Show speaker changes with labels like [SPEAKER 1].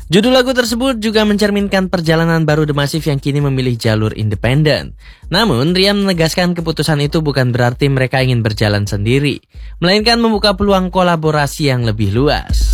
[SPEAKER 1] Judul lagu tersebut juga mencerminkan perjalanan baru The Massive yang kini memilih jalur independen. Namun, Rian menegaskan keputusan itu bukan berarti mereka ingin berjalan sendiri, melainkan membuka peluang kolaborasi yang lebih luas.